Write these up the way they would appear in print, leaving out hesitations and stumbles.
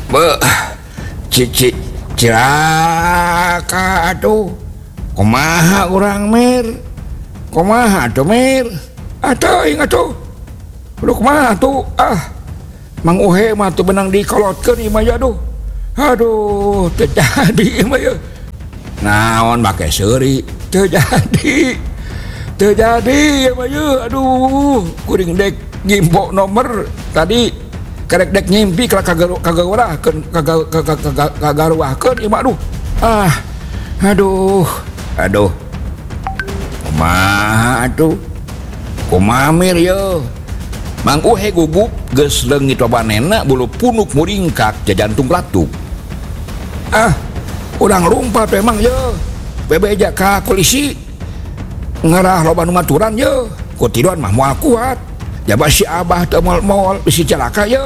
Be, cici cilaka atuh. Kumaha urang Mir? Kumaha atuh Mir? Atuh ingat tuh. Lu kumaha tuh? Mang Uhe mah tuh benang dikolotkeun ieu mah ya aduh. Aduh, teu jadi mah ya. Naon make seuri? Teu jadi. Teu jadi ya mah ya. Aduh, kuring dek ngimpo nomor tadi. Karek dek ngimpi kagawarakeun kagaruahkeun ieu mah aduh. Aduh. Kumaha atuh? Kumaha Mir ye? Mang Uhe gugup geus leungit lobanena bulu punuk muringkak jajantung latuk. Urang lumpat emang ye. Bebeja ka polisi. Ngarah loba nu ngaturan ye. Ku tiduan mah moal kuat. Jaba si Abah teu moal bisi celaka ye.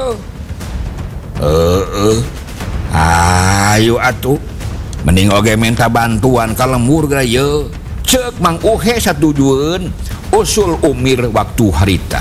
Ayo atuh. Mending oge minta bantuan ka lembur geura ye. Ceuk Mang Uhe satujueun usul Umir waktu harita.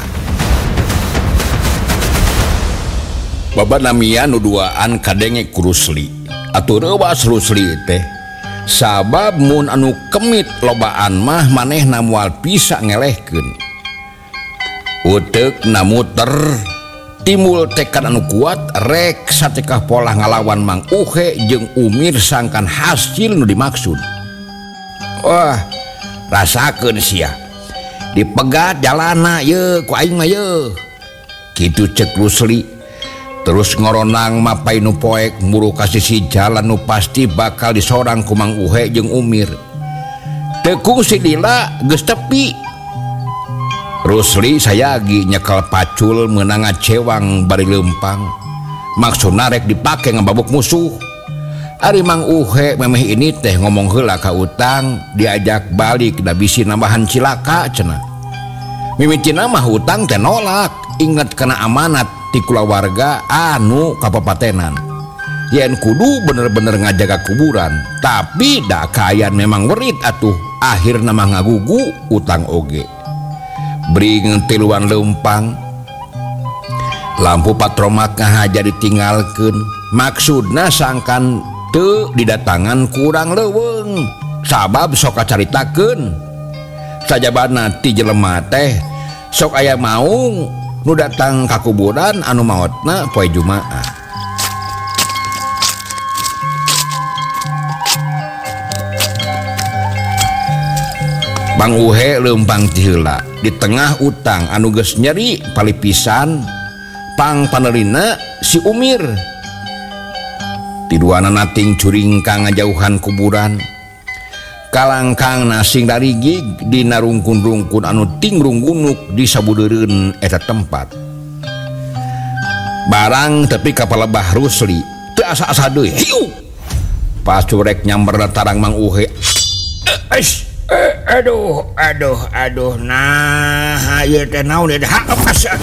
Babat namia nu duaan kadenge ku Rusli. Atuh reuwas Rusli teh. Sabab mun anu kemit lobaan mah manehna moal bisa ngelehkeun. Uteuk na muter timbul tekad anu kuat rek satekah pola ngalawan Mang Uhe jeung Umir sangkan hasil nu dimaksud. Wah, rasakeun sia. Dipegat jalana ye ku aing mah ye. Kitu ceuk Rusli. Terus ngoronang mapai nu poek muru ka sisi jalan nu pasti bakal disorang ku Mang Uhe jeung Umir. Teu kungsi lila geus tepi. Rusli sayagi nyekel pacul meunang ngacewang bari leumpang. Maksudna rek dipake ngababuk musuh. Ari Mang Uhe memeh ini teh ngomong heula ka Utang diajak balik da bisi nambahan cilaka cenah. Mimitina mah Utang teh nolak, inget kana amanat ti kulawarga anu kapapatenan. Yen kudu bener-bener ngajaga kuburan, tapi da kayan memang werit atuh. Akhirna mah ngagugu Utang oge. Bring tiluan leumpang. Lampu patromak ngahaja ditinggalkeun. Maksudna sangkan teu didatangan kurang leuweung. Sabab sok kacaritakeun. Sajabana ti jelema teh sok aya maung nu datang ka kuburan anu maotna poe Jumaah. Mang Uhe leumpang ti heula di tengah Utang anu geus nyeri palipisan pang panerina si Umir. Tiduana nating curing ka ngajauhan kuburan. Kalangkang nasing darigig dina rungkun-rungkun anu tingrunggunuk di sabudeureun eta tempat. Barang tepi ka palebah Rusli teu asa-asa deui. Hiu. Pas curek nyamber tarang Mang Uhe. Aduh. Nah, ieu teh naon teh? Pas.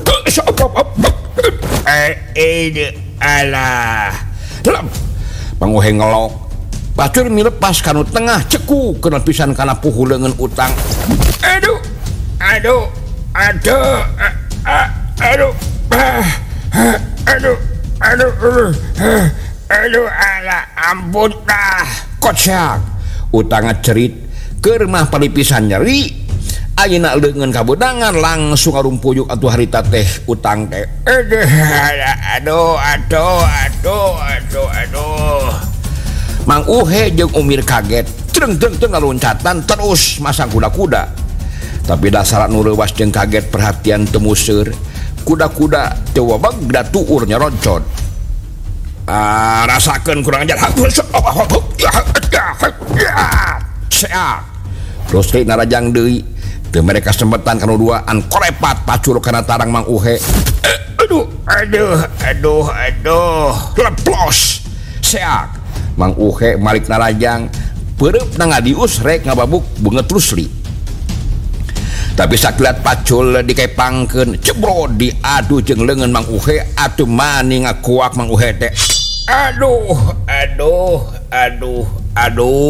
Alah. Mang Uhe ngelok. Bacur mi lepas kanu tengah ceku kena pisan kana puhu leungeun Utang. Aduh. Ala ampun tah. Kocak. Utang cerit keur mah palipisan nyeri. Ayeuna leungeun kabedangan langsung arumpuyuk atuh harita teh Utang teh. Aduh. Mang Uhe jeung Umir kaget, teng ngaluncatan terus masang kuda-kuda. Tapi dasar nu leuwas jeung kaget perhatian teu museur. Kuda-kuda teu wabag da tuur nyeroncot. Rasakeun kurang ajar. Seak. Rusli narajang deui. Teu mereka sempetan kanu duaan korepat pacul kana tarang Mang Uhe. Aduh. Leplos. Seak. Mang Uhe malik narajang peureup na ngadius rek ngababuk beungeut Rusli. Tapi sakilat pacul dikepangkeun cebrod diadu jeung leungeun Mang Uhe atuh mani ngakuak Mang Uhe teh. Aduh.